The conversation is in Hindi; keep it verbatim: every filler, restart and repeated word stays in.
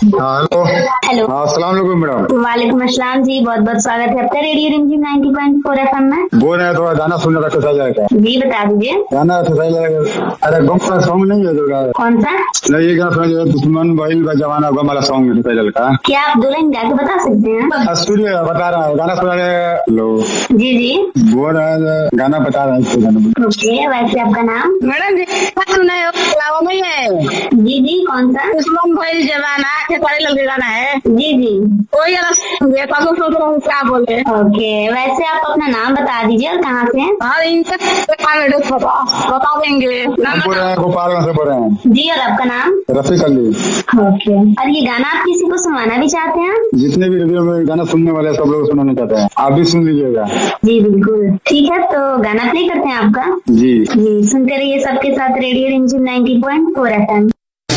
Hello hello. हाँ, अस्सलाम वालेकुम मैडम। वालेकुम अस्सलाम जी, बहुत बहुत स्वागत है आपका रेडियो रिमझिम नाइंटी पॉइंट फोर एफएम में। बोल रहे हैं थोड़ा गाना सुनने का एक्सरसाइज है। जी बता दीजिए। गाना एक्सरसाइज है। अरे गम का सॉन्ग नहीं है जो गा कौन सा? नहीं, ये गाना सुना जो है, दुश्मन भइल बा जमाना गम वाला सॉन्ग है एक्सरसाइज का। क्या आप दो लाइन गा के बता सकते हैं? स्टूडियो बता रहा है गाना सुना रहे। हेलो जी जी बोल रहा है गाना बता रहा है इसको गाना बोल। ओके, वैसे आपका नाम? मैडम जी सुना है लावा में है जी जी कौन सा? दुश्मन भइल जमाना के सारे लगे गाना है। जी जी कोई देखा तो सोच रहा हूँ क्या बोले। ओके, वैसे आप अपना नाम बता दीजिए और कहाँ से हैं? हाँ इनसे बता बता देंगे। हम बोल रहे हैं गोपालगंज से बोल रहे हैं। जी, और आपका नाम? रफीक अली। ओके, और ये गाना आप किसी को सुनाना भी चाहते हैं? जितने भी रेडियो में गाना सुनने वाले हैं, सब लोग सुनाना चाहते हैं, आप भी सुन लीजिएगा। जी बिल्कुल, ठीक है तो गाना प्ले करते हैं आपका। जी जी सुनते रहिए सबके साथ रेडियो रिमझिम नाइंटी पॉइंट फोर एफएम।